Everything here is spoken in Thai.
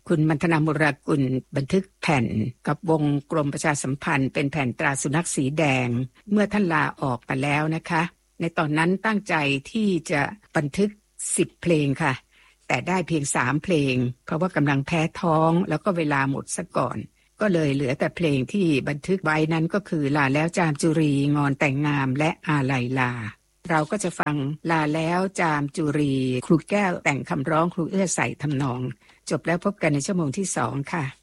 คุณมัณฑนามุรากุลบันทึกแผ่นกับวงกรมประชาสัมพันธ์เป็นแผ่นตราสุนัขสีแดงเมื่อท่านลาออกไปแล้วนะคะในตอนนั้นตั้งใจที่จะบันทึก10เพลงค่ะแต่ได้เพียง3เพลงเพราะว่ากำลังแพ้ท้องแล้วก็เวลาหมดซะก่อนก็เลยเหลือแต่เพลงที่บันทึกไว้นั้นก็คือลาแล้วจามจุรีงอนแต่งงามและอาลัยลาเราก็จะฟังลาแล้วจามจุรีครูแก้วแต่งคำร้องครูเอื้อใส่ทำนองจบแล้วพบกันในชั่วโมงที่2ค่ะ